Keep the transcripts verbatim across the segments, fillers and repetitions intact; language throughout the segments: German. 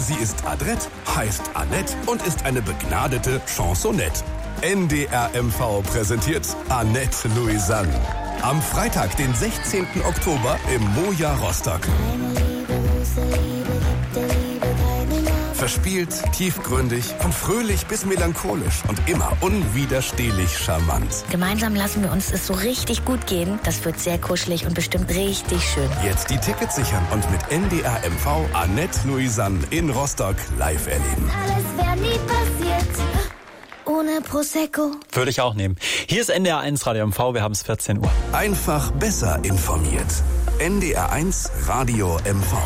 Sie ist adrett, heißt Annette und ist eine begnadete Chansonette. N D R M V präsentiert Annette Louisanne. Am Freitag, den sechzehnten Oktober im Moja Rostock. Verspielt, tiefgründig, von fröhlich bis melancholisch und immer unwiderstehlich charmant. Gemeinsam lassen wir uns es so richtig gut gehen. Das wird sehr kuschelig und bestimmt richtig schön. Jetzt die Tickets sichern und mit N D R M V Annette Louisanne in Rostock live erleben. Alles wäre nie passiert ohne Prosecco. Würde ich auch nehmen. Hier ist N D R eins Radio M V, wir haben es vierzehn Uhr. Einfach besser informiert. N D R eins Radio M V.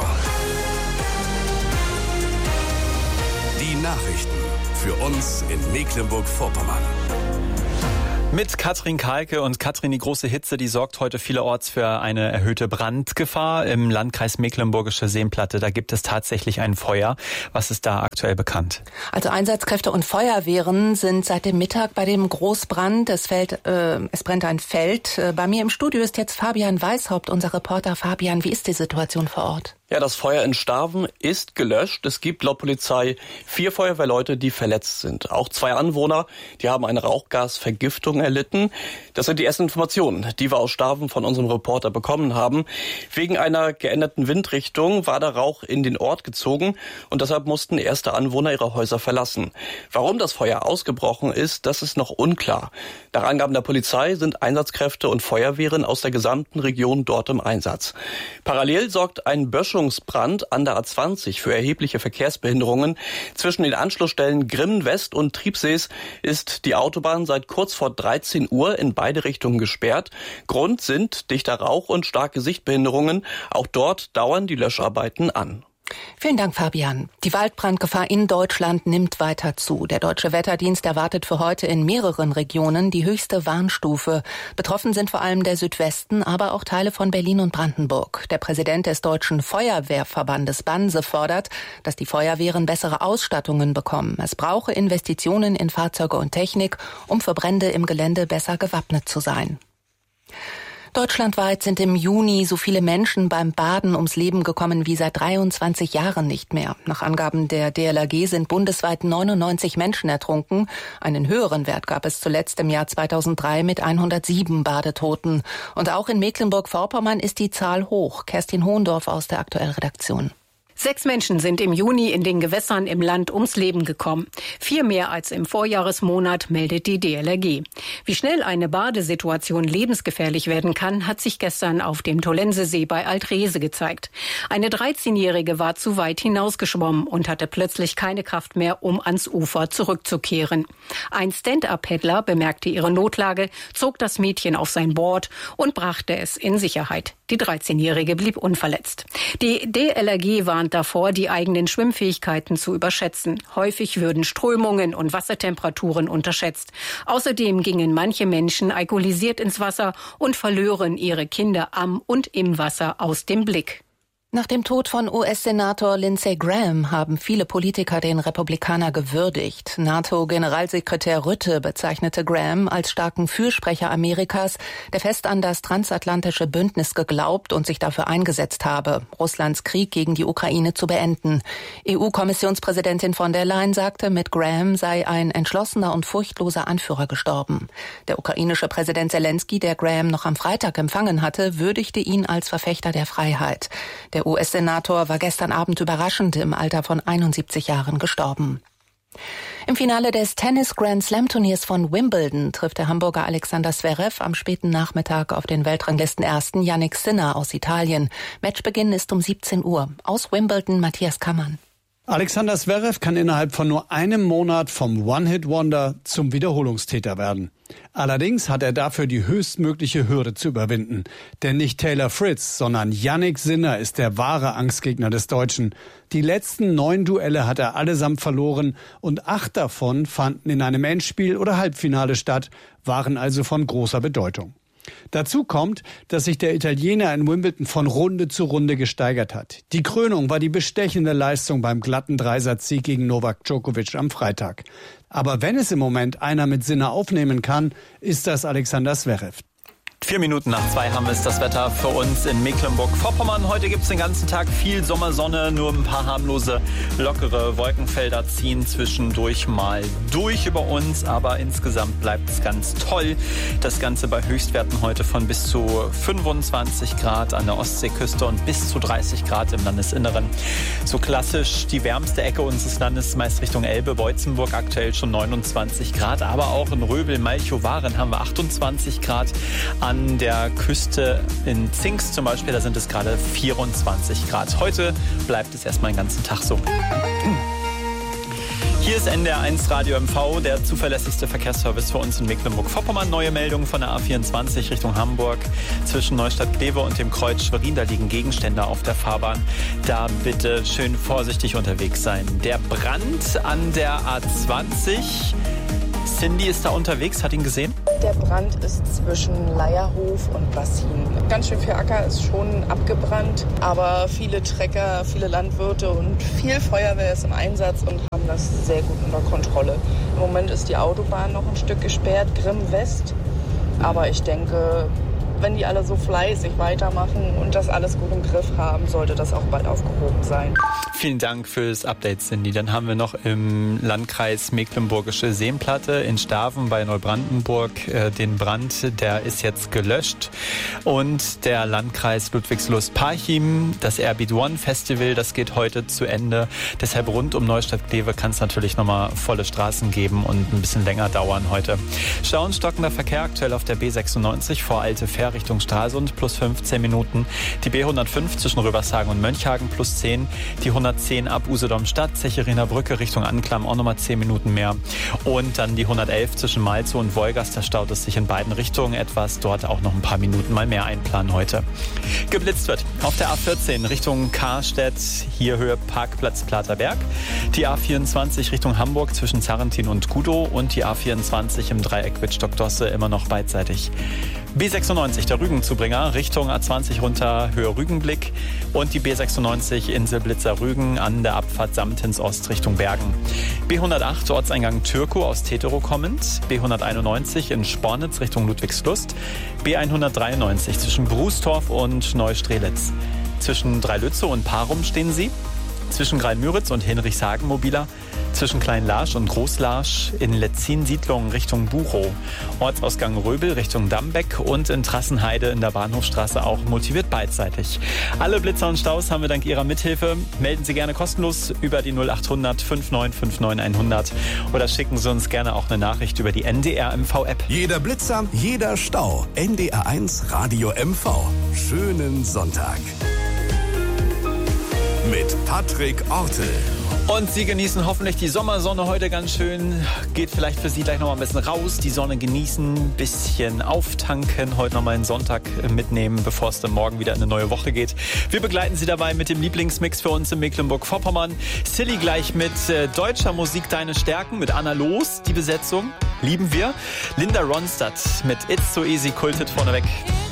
Die Nachrichten für uns in Mecklenburg-Vorpommern. Mit Katrin Kalke und Katrin, die große Hitze, die sorgt heute vielerorts für eine erhöhte Brandgefahr. Im Landkreis Mecklenburgische Seenplatte, da gibt es tatsächlich ein Feuer. Was ist da aktuell bekannt? Also Einsatzkräfte und Feuerwehren sind seit dem Mittag bei dem Großbrand. Es, fällt, äh, es brennt ein Feld. Bei mir im Studio ist jetzt Fabian Weishaupt, unser Reporter. Fabian, wie ist die Situation vor Ort? Ja, das Feuer in Starven ist gelöscht. Es gibt laut Polizei vier Feuerwehrleute, die verletzt sind. Auch zwei Anwohner, die haben eine Rauchgasvergiftung erlitten. Das sind die ersten Informationen, die wir aus Starven von unserem Reporter bekommen haben. Wegen einer geänderten Windrichtung war der Rauch in den Ort gezogen und deshalb mussten erste Anwohner ihre Häuser verlassen. Warum das Feuer ausgebrochen ist, das ist noch unklar. Nach Angaben der Polizei sind Einsatzkräfte und Feuerwehren aus der gesamten Region dort im Einsatz. Parallel sorgt ein Böschungsbrand an der A zwanzig für erhebliche Verkehrsbehinderungen. Zwischen den Anschlussstellen Grimmen West und Triebsees ist die Autobahn seit kurz vor dreizehn Uhr in beide Richtungen gesperrt. Grund sind dichter Rauch und starke Sichtbehinderungen. Auch dort dauern die Löscharbeiten an. Vielen Dank, Fabian. Die Waldbrandgefahr in Deutschland nimmt weiter zu. Der Deutsche Wetterdienst erwartet für heute in mehreren Regionen die höchste Warnstufe. Betroffen sind vor allem der Südwesten, aber auch Teile von Berlin und Brandenburg. Der Präsident des Deutschen Feuerwehrverbandes Banse fordert, dass die Feuerwehren bessere Ausstattungen bekommen. Es brauche Investitionen in Fahrzeuge und Technik, um für Brände im Gelände besser gewappnet zu sein. Deutschlandweit sind im Juni so viele Menschen beim Baden ums Leben gekommen wie seit dreiundzwanzig Jahren nicht mehr. Nach Angaben der D L R G sind bundesweit neunundneunzig Menschen ertrunken. Einen höheren Wert gab es zuletzt im Jahr zweitausenddrei mit hundertsieben Badetoten. Und auch in Mecklenburg-Vorpommern ist die Zahl hoch. Kerstin Hohendorf aus der Aktuellredaktion. Sechs Menschen sind im Juni in den Gewässern im Land ums Leben gekommen. Vier mehr als im Vorjahresmonat, meldet die D L R G. Wie schnell eine Badesituation lebensgefährlich werden kann, hat sich gestern auf dem Tollensesee bei Altrese gezeigt. Eine dreizehnjährige war zu weit hinausgeschwommen und hatte plötzlich keine Kraft mehr, um ans Ufer zurückzukehren. Ein Stand-up-Paddler bemerkte ihre Notlage, zog das Mädchen auf sein Board und brachte es in Sicherheit. Die dreizehnjährige blieb unverletzt. Die D L R G warnt davor, die eigenen Schwimmfähigkeiten zu überschätzen. Häufig würden Strömungen und Wassertemperaturen unterschätzt. Außerdem gingen manche Menschen alkoholisiert ins Wasser und verlören ihre Kinder am und im Wasser aus dem Blick. Nach dem Tod von U S-Senator Lindsey Graham haben viele Politiker den Republikaner gewürdigt. NATO-Generalsekretär Rutte bezeichnete Graham als starken Fürsprecher Amerikas, der fest an das transatlantische Bündnis geglaubt und sich dafür eingesetzt habe, Russlands Krieg gegen die Ukraine zu beenden. E U-Kommissionspräsidentin von der Leyen sagte, mit Graham sei ein entschlossener und furchtloser Anführer gestorben. Der ukrainische Präsident Zelensky, der Graham noch am Freitag empfangen hatte, würdigte ihn als Verfechter der Freiheit. Der Der U S-Senator war gestern Abend überraschend im Alter von einundsiebzig Jahren gestorben. Im Finale des Tennis-Grand-Slam-Turniers von Wimbledon trifft der Hamburger Alexander Zverev am späten Nachmittag auf den Weltranglistenersten Jannik Sinner aus Italien. Matchbeginn ist um siebzehn Uhr. Aus Wimbledon Matthias Kammann. Alexander Zverev kann innerhalb von nur einem Monat vom One-Hit-Wonder zum Wiederholungstäter werden. Allerdings hat er dafür die höchstmögliche Hürde zu überwinden. Denn nicht Taylor Fritz, sondern Jannik Sinner ist der wahre Angstgegner des Deutschen. Die letzten neun Duelle hat er allesamt verloren und acht davon fanden in einem Endspiel oder Halbfinale statt, waren also von großer Bedeutung. Dazu kommt, dass sich der Italiener in Wimbledon von Runde zu Runde gesteigert hat. Die Krönung war die bestechende Leistung beim glatten Dreisatzsieg gegen Novak Djokovic am Freitag. Aber wenn es im Moment einer mit Sinner aufnehmen kann, ist das Alexander Zverev. Vier Minuten nach zwei haben es das Wetter für uns in Mecklenburg-Vorpommern. Heute gibt es den ganzen Tag viel Sommersonne, nur ein paar harmlose, lockere Wolkenfelder ziehen zwischendurch mal durch über uns. Aber insgesamt bleibt es ganz toll. Das Ganze bei Höchstwerten heute von bis zu fünfundzwanzig Grad an der Ostseeküste und bis zu dreißig Grad im Landesinneren. So klassisch die wärmste Ecke unseres Landes, meist Richtung Elbe, Beutzenburg, aktuell schon neunundzwanzig Grad. Aber auch in Röbel, Malchow, Waren haben wir achtundzwanzig Grad. An der Küste in Zingst zum Beispiel, da sind es gerade vierundzwanzig Grad. Heute bleibt es erstmal den ganzen Tag so. Hier ist N D R eins Radio M V, der zuverlässigste Verkehrsservice für uns in Mecklenburg-Vorpommern. Neue Meldungen von der A vierundzwanzig Richtung Hamburg zwischen Neustadt-Glewe und dem Kreuz Schwerin. Da liegen Gegenstände auf der Fahrbahn. Da bitte schön vorsichtig unterwegs sein. Der Brand an der A zwanzig. Cindy ist da unterwegs, hat ihn gesehen? Der Brand ist zwischen Leierhof und Bassin. Ganz schön viel Acker ist schon abgebrannt, aber viele Trecker, viele Landwirte und viel Feuerwehr ist im Einsatz und haben das sehr gut unter Kontrolle. Im Moment ist die Autobahn noch ein Stück gesperrt, Grimm West, aber ich denke, wenn die alle so fleißig weitermachen und das alles gut im Griff haben, sollte das auch bald aufgehoben sein. Vielen Dank fürs Update, Cindy. Dann haben wir noch im Landkreis Mecklenburgische Seenplatte in Staven bei Neubrandenburg äh, den Brand. Der ist jetzt gelöscht. Und der Landkreis Ludwigslust-Parchim, das Airbeat One Festival, das geht heute zu Ende. Deshalb rund um Neustadt-Glewe kann es natürlich nochmal volle Straßen geben und ein bisschen länger dauern heute. Stau und stockender Verkehr aktuell auf der B sechsundneunzig vor Alte Fähr Richtung Stralsund plus fünfzehn Minuten. Die B hundertfünf zwischen Röbershagen und Mönchhagen plus zehn. Die hundertzehn ab Usedom-Stadt, Zechiriner Brücke Richtung Anklam auch nochmal zehn Minuten mehr. Und dann die hundertelf zwischen Malzow und Wolgast, da staut es sich in beiden Richtungen etwas. Dort auch noch ein paar Minuten mal mehr einplanen heute. Geblitzt wird auf der A vierzehn Richtung Karstedt, hier Höhe Parkplatz Platerberg. Die A vierundzwanzig Richtung Hamburg zwischen Zarrentin und Kudow und die A vierundzwanzig im Dreieck Wittstock-Dosse immer noch beidseitig. B sechsundneunzig, der Rügenzubringer, Richtung A zwanzig runter, Höhe Rügenblick und die B sechsundneunzig Insel Blitzer Rügen an der Abfahrt Samtens Ost Richtung Bergen. B hundertacht, Ortseingang Türkow aus Teterow kommend, B hunderteinundneunzig in Spornitz Richtung Ludwigslust, B hundertdreiundneunzig zwischen Brustorf und Neustrelitz. Zwischen Dreilützow und Parum stehen sie, zwischen Greilmüritz und Hinrichshagen mobiler, zwischen Klein-Larsch und Groß-Larsch, in Letzin-Siedlungen Richtung Buchow, Ortsausgang Röbel Richtung Dambeck und in Trassenheide in der Bahnhofstraße auch motiviert beidseitig. Alle Blitzer und Staus haben wir dank Ihrer Mithilfe. Melden Sie gerne kostenlos über die null achthundert fünfundneunzig fünfundneunzig hundert oder schicken Sie uns gerne auch eine Nachricht über die N D R M V-App. Jeder Blitzer, jeder Stau. N D R eins Radio M V. Schönen Sonntag. Mit Patrick Ortel. Und Sie genießen hoffentlich die Sommersonne heute ganz schön. Geht vielleicht für Sie gleich noch mal ein bisschen raus, die Sonne genießen, bisschen auftanken, heute noch mal einen Sonntag mitnehmen, bevor es dann morgen wieder in eine neue Woche geht. Wir begleiten Sie dabei mit dem Lieblingsmix für uns in Mecklenburg-Vorpommern. Silly gleich mit äh, deutscher Musik Deine Stärken, mit Anna Loos, die Besetzung. Lieben wir. Linda Ronstadt mit It's So Easy, Kultet vorneweg.